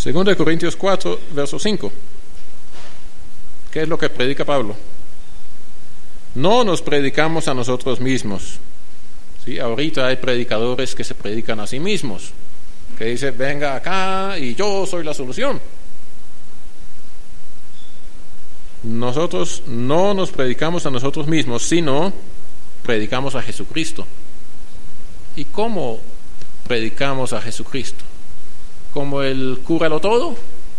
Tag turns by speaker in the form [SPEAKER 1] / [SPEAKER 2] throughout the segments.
[SPEAKER 1] 2 Corintios 4, verso 5. ¿Qué es lo que predica Pablo? No nos predicamos a nosotros mismos. ¿Sí? Ahorita hay predicadores que se predican a sí mismos, que dicen, venga acá y yo soy la solución. Nosotros no nos predicamos a nosotros mismos, sino predicamos a Jesucristo. ¿Y cómo predicamos a Jesucristo? ¿Como el cúralo todo?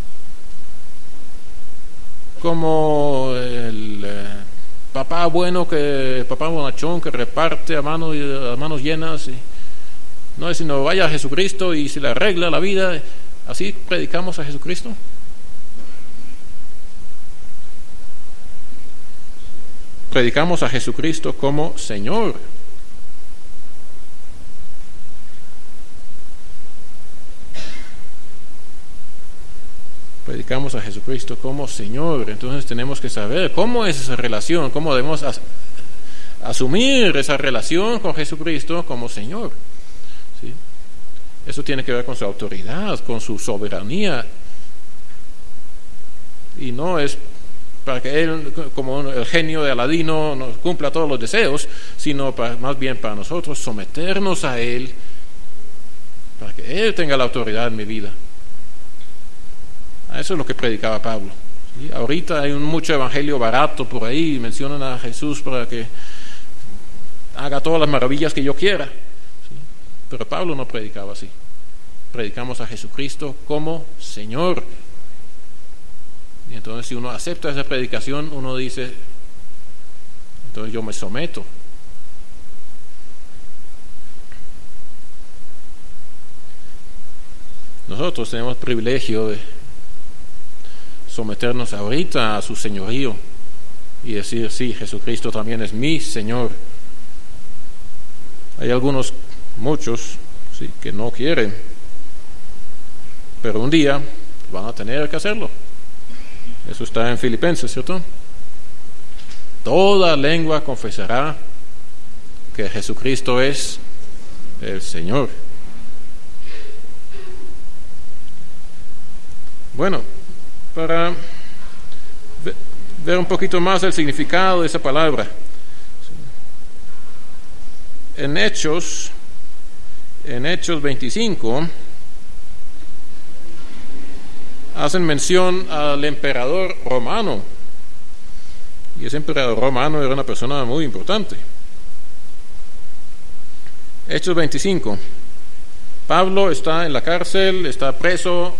[SPEAKER 1] ¿Como el papá bueno, papá bonachón que reparte a manos llenas? No es sino vaya a Jesucristo y se le arregla la vida. ¿Así predicamos a Jesucristo? Predicamos a Jesucristo como Señor. Predicamos a Jesucristo como Señor. Entonces tenemos que saber cómo es esa relación, cómo debemos asumir esa relación con Jesucristo como Señor. ¿Sí? Eso tiene que ver con su autoridad, con su soberanía. Y no es para que Él, como el genio de Aladino, nos cumpla todos los deseos, sino más bien para nosotros someternos a Él, para que Él tenga la autoridad en mi vida. Eso es lo que predicaba Pablo. ¿Sí? Ahorita hay mucho evangelio barato por ahí, mencionan a Jesús para que haga todas las maravillas que yo quiera. ¿Sí? Pero Pablo no predicaba así. Predicamos a Jesucristo como Señor. Y entonces si uno acepta esa predicación, uno dice, entonces yo me someto. Nosotros tenemos el privilegio de someternos ahorita a su señorío y decir, sí, Jesucristo también es mi Señor. Hay muchos, sí, que no quieren, pero un día van a tener que hacerlo. Eso está en Filipenses, ¿cierto? Toda lengua confesará que Jesucristo es el Señor. Bueno, para ver un poquito más el significado de esa palabra, en Hechos 25 hacen mención al emperador romano, y ese emperador romano era una persona muy importante. Hechos 25, Pablo está en la cárcel, está preso,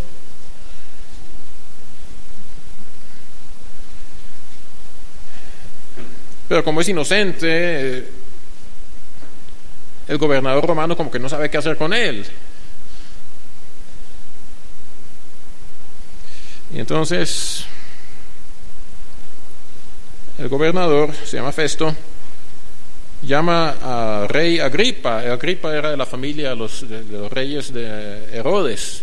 [SPEAKER 1] pero como es inocente, el gobernador romano como que no sabe qué hacer con él. Y entonces el gobernador, se llama Festo, llama a rey Agripa. Agripa era de la familia de los reyes de Herodes.